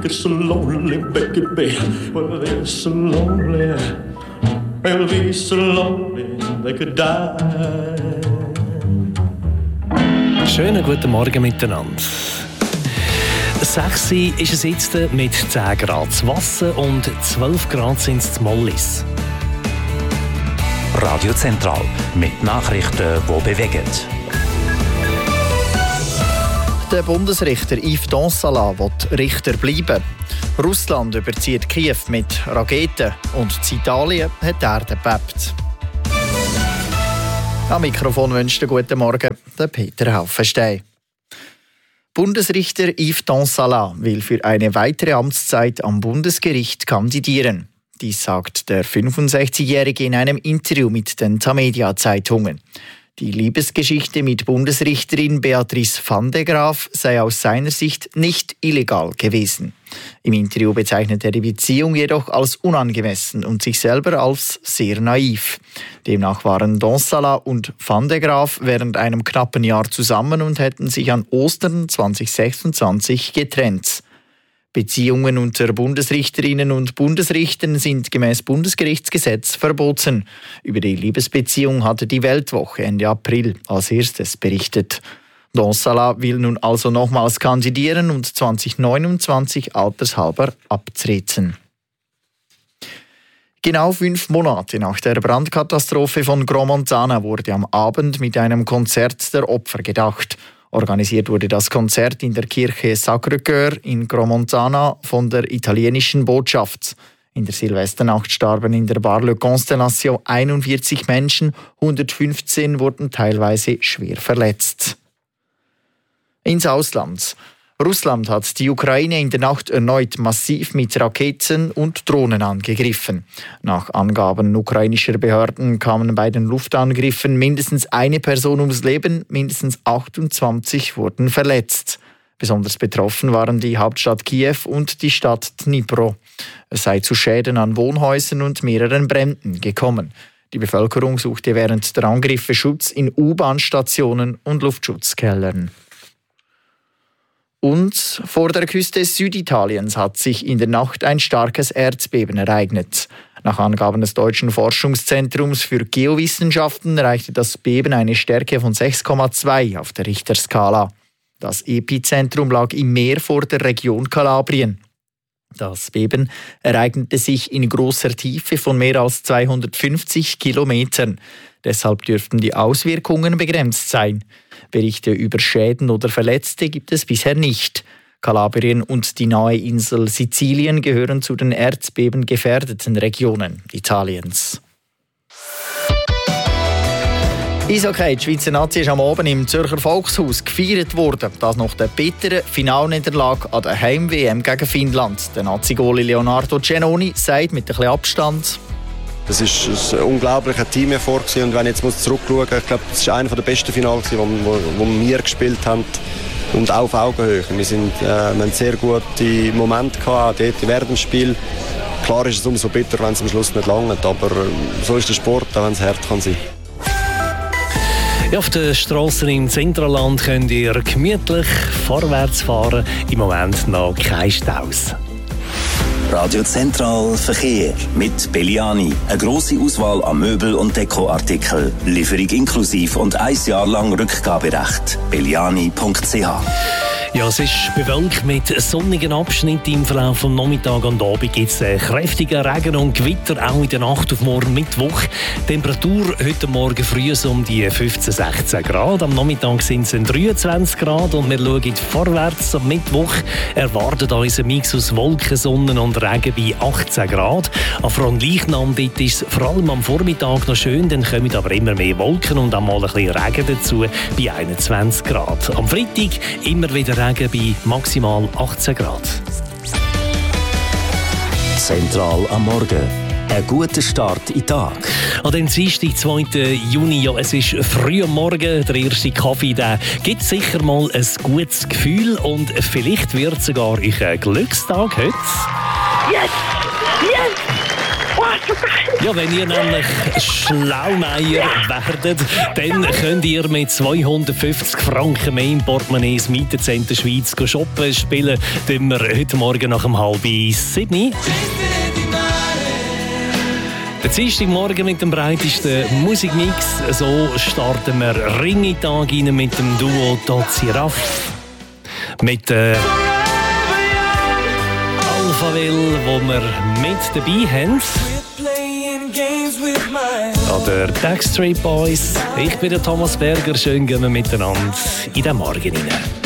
it's so lonely, baby. Well, they're so lonely. They'll be so lonely they could die. Schönen guten Morgen miteinander. 6 ist es jetzt mit 10 Grad Wasser und 12 Grad sind es Mollis. Radio Zentral mit Nachrichten, die bewegen. Der Bundesrichter Yves Donsala will Richter bleiben. Russland überzieht Kiew mit Raketen und in Italien hat die Erde gebebt. Am Mikrofon wünscht einen guten Morgen der Peter Haufenstein. Bundesrichter Yves Donsala will für eine weitere Amtszeit am Bundesgericht kandidieren. Dies sagt der 65-Jährige in einem Interview mit den Tamedia-Zeitungen. Die Liebesgeschichte mit Bundesrichterin Beatrice van de Graaf sei aus seiner Sicht nicht illegal gewesen. Im Interview bezeichnet er die Beziehung jedoch als unangemessen und sich selber als sehr naiv. Demnach waren Donsala und van de Graaf während einem knappen Jahr zusammen und hätten sich an Ostern 2026 getrennt. Beziehungen unter Bundesrichterinnen und Bundesrichtern sind gemäß Bundesgerichtsgesetz verboten. Über die Liebesbeziehung hatte die Weltwoche Ende April als erstes berichtet. Donsala will nun also nochmals kandidieren und 2029 altershalber abtreten. Genau 5 Monate nach der Brandkatastrophe von Gromontana wurde am Abend mit einem Konzert der Opfer gedacht. Organisiert wurde das Konzert in der Kirche Sacré-Cœur in Gromontana von der italienischen Botschaft. In der Silvesternacht starben in der Bar Le Constellation 41 Menschen, 115 wurden teilweise schwer verletzt. Ins Ausland. Russland hat die Ukraine in der Nacht erneut massiv mit Raketen und Drohnen angegriffen. Nach Angaben ukrainischer Behörden kamen bei den Luftangriffen mindestens eine Person ums Leben, mindestens 28 wurden verletzt. Besonders betroffen waren die Hauptstadt Kiew und die Stadt Dnipro. Es sei zu Schäden an Wohnhäusern und mehreren Bränden gekommen. Die Bevölkerung suchte während der Angriffe Schutz in U-Bahn-Stationen und Luftschutzkellern. Und vor der Küste Süditaliens hat sich in der Nacht ein starkes Erdbeben ereignet. Nach Angaben des Deutschen Forschungszentrums für Geowissenschaften erreichte das Beben eine Stärke von 6,2 auf der Richterskala. Das Epizentrum lag im Meer vor der Region Kalabrien. Das Beben ereignete sich in großer Tiefe von mehr als 250 Kilometern. Deshalb dürften die Auswirkungen begrenzt sein. Berichte über Schäden oder Verletzte gibt es bisher nicht. Kalabrien und die nahe Insel Sizilien gehören zu den erdbebengefährdeten Regionen Italiens. Eishockey, die Schweizer Nazi ist am Abend im Zürcher Volkshaus gefeiert worden. Das nach der bitteren Finalniederlage an der Heim-WM gegen Finnland. Der Nazi-Goalie Leonardo Cenoni sagt mit ein bisschen Abstand: Es war ein unglaublicher Teamerfolg und wenn ich jetzt zurückschauen muss, ich glaube, es war einer der besten Finals, die wir gespielt haben und auch auf Augenhöhe. Wir haben sehr gute Momente gehabt, dort während dem Spiel. Klar ist es umso bitter, wenn es am Schluss nicht langt, aber so ist der Sport, auch wenn es hart kann sein. Ja, auf den Strassen im Zentralland könnt ihr gemütlich vorwärts fahren. Im Moment noch keine Staus. Radio Zentral Verkehr mit Belliani. Eine grosse Auswahl an Möbel- und Dekoartikeln. Lieferung inklusiv und 1 Jahr lang Rückgaberecht. belliani.ch. Ja, es ist bewölkt mit sonnigen Abschnitten im Verlauf des Nachmittags und Abend gibt es kräftigen Regen und Gewitter, auch in der Nacht auf morgen Mittwoch. Temperatur heute Morgen früh um die 15-16 Grad. Am Nachmittag sind es 23 Grad und wir schauen vorwärts. Am Mittwoch erwartet uns ein Mix aus Wolken, Sonne und Regen bei 18 Grad. An Fronleichnam dort ist es vor allem am Vormittag noch schön, dann kommen aber immer mehr Wolken und einmal ein bisschen Regen dazu bei 21 Grad. Am Freitag immer wieder Regen bei maximal 18 Grad. Zentral am Morgen. Ein guter Start in den Tag. An dem Dienstag, 2. Juni, ja, es ist früh am Morgen, der erste Kaffee, der gibt sicher mal ein gutes Gefühl und vielleicht wird sogar ein Glückstag heute. Yes! Yes! Oh Ja, wenn ihr nämlich Schlaumeier werdet, dann könnt ihr mit 250 Franken mehr im Portemonnaie das Mietenzentrum Schweiz shoppen. Spielen tun wir heute Morgen nach 6:30. Der Dienstagmorgen mit dem breitesten Musikmix. So starten wir Ringitag rein mit dem Duo Tozzi Raff. Mit Alphaville, wo wir mit dabei haben. Oder Backstreet Boys. Ich bin der Thomas Berger. Schön gehen wir miteinander in den Morgen hinein.